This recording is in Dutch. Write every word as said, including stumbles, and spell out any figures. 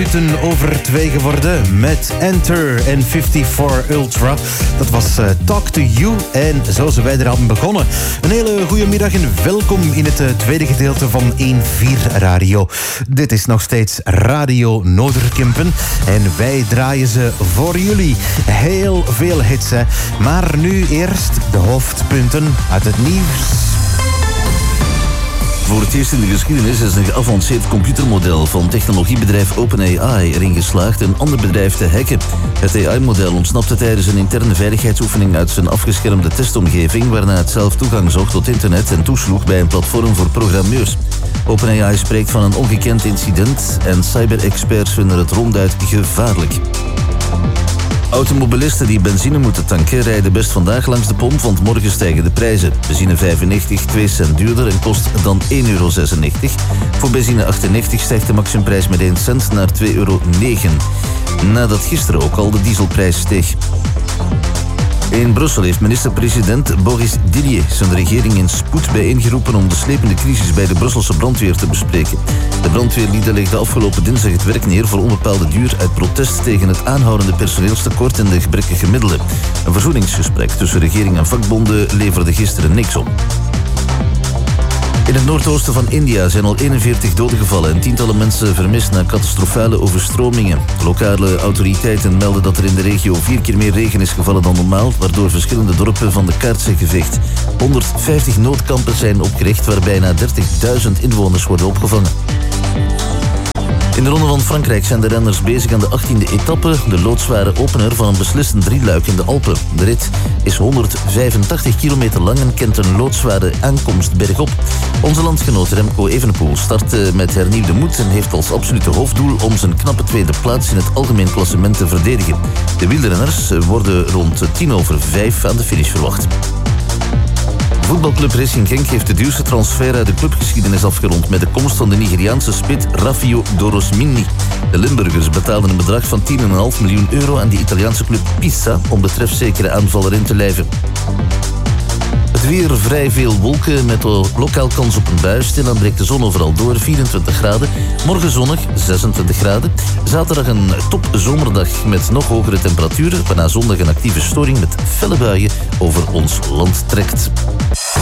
minuten over twee geworden met Enter en vijfenvijftig Ultra. Dat was uh, Talk to You en zo zijn wij eraan begonnen. Een hele goede middag en welkom in het uh, tweede gedeelte van één vier Radio. Dit is nog steeds Radio Noorderkempen en wij draaien ze voor jullie. Heel veel hits, hè. Maar nu eerst de hoofdpunten uit het nieuws. Voor het eerst in de geschiedenis is een geavanceerd computermodel van technologiebedrijf OpenAI erin geslaagd een ander bedrijf te hacken. Het A I-model ontsnapte tijdens een interne veiligheidsoefening uit zijn afgeschermde testomgeving, waarna het zelf toegang zocht tot internet en toesloeg bij een platform voor programmeurs. OpenAI spreekt van een ongekend incident en cyberexperts vinden het ronduit gevaarlijk. Automobilisten die benzine moeten tanken rijden best vandaag langs de pomp, want morgen stijgen de prijzen. Benzine vijfennegentig, twee cent duurder en kost dan één euro zesennegentig. Voor benzine achtennegentig stijgt de maximumprijs met één cent naar twee euro negen. Nadat gisteren ook al de dieselprijs steeg. In Brussel heeft minister-president Boris Didier zijn regering in spoed bijeengeroepen om de slepende crisis bij de Brusselse brandweer te bespreken. De brandweerlieden legden afgelopen dinsdag het werk neer voor onbepaalde duur uit protest tegen het aanhoudende personeelstekort en de gebrekkige middelen. Een verzoeningsgesprek tussen regering en vakbonden leverde gisteren niks op. In het noordoosten van India zijn al eenenveertig doden gevallen en tientallen mensen vermist na catastrofale overstromingen. Lokale autoriteiten melden dat er in de regio vier keer meer regen is gevallen dan normaal, waardoor verschillende dorpen van de kaart zijn geveegd. honderdvijftig noodkampen zijn opgericht waar bijna dertigduizend inwoners worden opgevangen. In de Ronde van Frankrijk zijn de renners bezig aan de achttiende etappe, de loodzware opener van een beslissend drieluik in de Alpen. De rit is honderdvijfentachtig kilometer lang en kent een loodzware aankomst bergop. Onze landgenoot Remco Evenepoel startte met hernieuwde moed en heeft als absolute hoofddoel om zijn knappe tweede plaats in het algemeen klassement te verdedigen. De wielrenners worden rond tien over vijf aan de finish verwacht. Voetbalclub Racing Genk heeft de duurste transfer uit de clubgeschiedenis afgerond met de komst van de Nigeriaanse spit Rafio Dorosmini. De Limburgers betaalden een bedrag van tien komma vijf miljoen euro aan de Italiaanse club Pisa om de trefzekere aanvaller in te lijven. Het weer, vrij veel wolken met lokaal kans op een bui. Stilaan breekt de zon overal door, vierentwintig graden. Morgen zonnig, zesentwintig graden. Zaterdag een topzomerdag met nog hogere temperaturen, waarna zondag een actieve storing met felle buien over ons land trekt.